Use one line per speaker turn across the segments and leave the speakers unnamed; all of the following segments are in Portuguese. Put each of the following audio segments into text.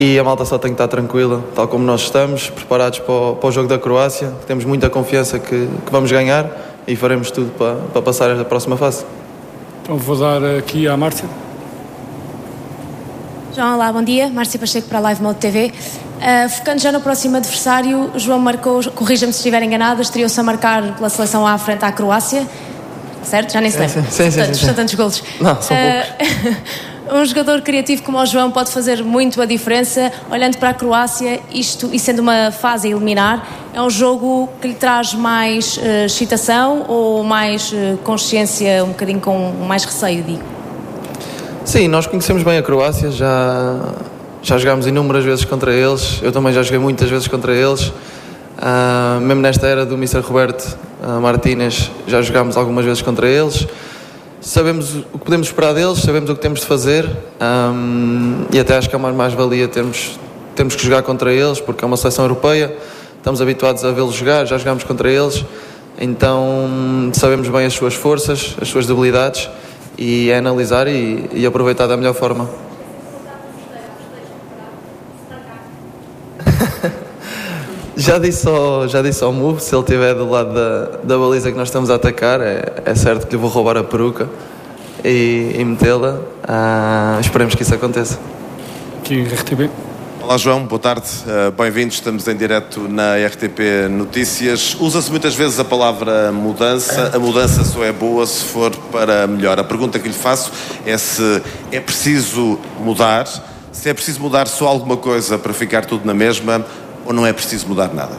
e a malta só tem que estar tranquila, tal como nós estamos, preparados para o jogo da Croácia. Temos muita confiança que vamos ganhar e faremos tudo para passar a próxima fase.
Então vou dar aqui à Márcia.
João, olá, bom dia. Márcia Pacheco para a Live Mode TV. Focando já no próximo adversário, João marcou, corrija-me se estiver enganada, estreou-se a marcar pela seleção A frente à Croácia, certo? Já nem se lembra.
Sim.
São tantos golos.
Não, são poucos.
Um jogador criativo como o João pode fazer muito a diferença. Olhando para a Croácia, isto e sendo uma fase a eliminar, é um jogo que lhe traz mais excitação ou mais consciência, um bocadinho com mais receio, digo?
Sim, nós conhecemos bem a Croácia, já jogámos inúmeras vezes contra eles, eu também já joguei muitas vezes contra eles, mesmo nesta era do Mr. Roberto Martínez já jogámos algumas vezes contra eles. Sabemos o que podemos esperar deles, sabemos o que temos de fazer, e até acho que é uma mais-valia temos que jogar contra eles, porque é uma seleção europeia, estamos habituados a vê-los jogar, já jogámos contra eles, então sabemos bem as suas forças, as suas debilidades, e é analisar e aproveitar da melhor forma. Já disse ao Mu, se ele estiver do lado da baliza que nós estamos a atacar, é certo que lhe vou roubar a peruca e metê-la. Esperemos que isso aconteça.
Aqui, RTP.
Olá João, boa tarde, bem-vindos, estamos em direto na RTP Notícias. Usa-se muitas vezes a palavra mudança, a mudança só é boa se for para melhor. A pergunta que lhe faço é se é preciso mudar, se é preciso mudar só alguma coisa para ficar tudo na mesma, ou não é preciso mudar nada?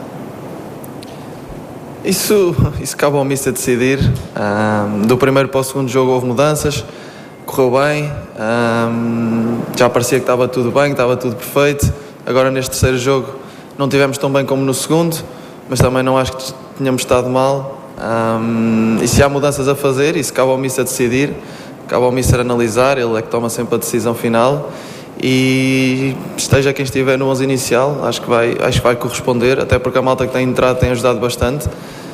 Isso cabe ao Mister decidir. Do primeiro para o segundo jogo houve mudanças, correu bem, já parecia que estava tudo bem, que estava tudo perfeito. Agora neste terceiro jogo não tivemos tão bem como no segundo, mas também não acho que tenhamos estado mal. E se há mudanças a fazer, isso cabe ao Mister decidir, cabe ao Mister analisar, ele é que toma sempre a decisão final. E esteja quem estiver no 11 inicial, acho que vai corresponder, até porque a malta que tem entrado tem ajudado bastante,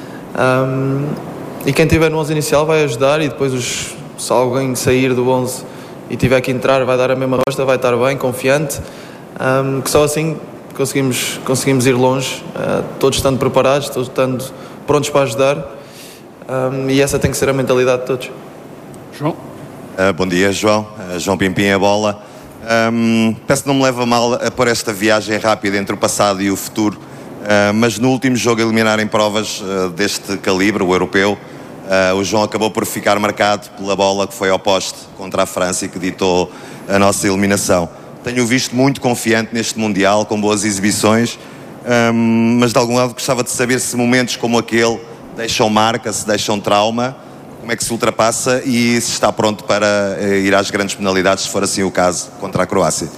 e quem estiver no 11 inicial vai ajudar, e depois se alguém sair do 11 e tiver que entrar vai dar a mesma resposta, vai estar bem, confiante, que só assim conseguimos ir longe, todos estando preparados, todos estando prontos para ajudar, e essa tem que ser a mentalidade de todos.
João.
Bom dia, João. João Pimpim, a bola. Peço que não me leve a mal a pôr esta viagem rápida entre o passado e o futuro, mas no último jogo a eliminar em provas deste calibre, o europeu, o João acabou por ficar marcado pela bola que foi ao poste contra a França e que ditou a nossa eliminação. Tenho-o visto muito confiante neste Mundial, com boas exibições, mas de algum lado gostava de saber se momentos como aquele deixam marca, se deixam trauma, como é que se ultrapassa e se está pronto para ir às grandes penalidades, se for assim o caso, contra a Croácia?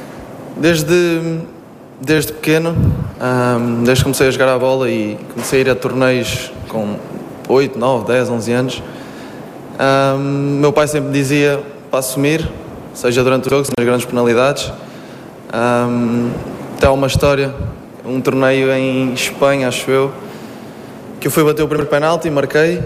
Desde pequeno, desde que comecei a jogar a bola e comecei a ir a torneios com 8, 9, 10, 11 anos, meu pai sempre dizia para assumir, seja durante o jogo, seja nas grandes penalidades. Até há uma história, um torneio em Espanha, acho eu, que eu fui bater o primeiro penalti e marquei.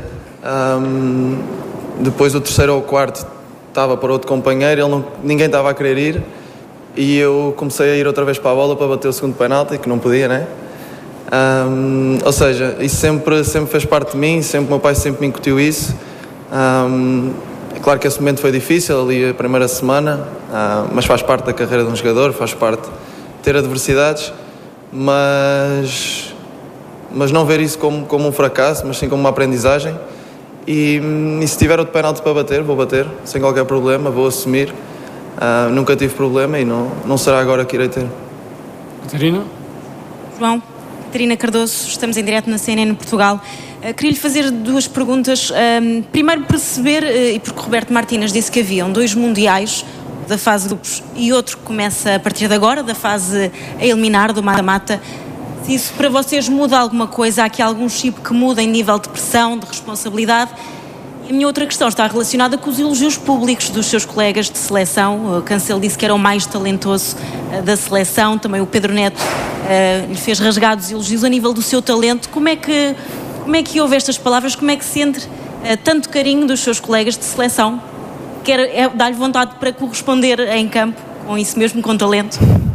Depois o terceiro ou o quarto estava para outro companheiro, ninguém estava a querer ir, e eu comecei a ir outra vez para a bola para bater o segundo penalti, que não podia, né? Ou seja, isso sempre fez parte de mim, sempre o meu pai sempre me incutiu isso. É claro que esse momento foi difícil, ali a primeira semana, mas faz parte da carreira de um jogador, faz parte ter adversidades, mas não ver isso como um fracasso, mas sim como uma aprendizagem. E se tiver outro penalti para bater, vou bater, sem qualquer problema, vou assumir. Nunca tive problema e não será agora que irei ter.
Catarina?
João, Catarina Cardoso, estamos em direto na CNN Portugal. Queria-lhe fazer duas perguntas. Primeiro, perceber, e porque Roberto Martínez disse que haviam 2 mundiais, da fase de grupos e outro que começa a partir de agora, da fase a eliminar, do mata-mata. Se isso para vocês muda alguma coisa, há aqui algum chip que muda em nível de pressão, de responsabilidade? E a minha outra questão está relacionada com os elogios públicos dos seus colegas de seleção. O Cancelo disse que era o mais talentoso da seleção, também o Pedro Neto lhe fez rasgados elogios a nível do seu talento. Como é que ouve estas palavras? Como é que sente tanto carinho dos seus colegas de seleção? Dá-lhe vontade para corresponder em campo com isso mesmo, com talento?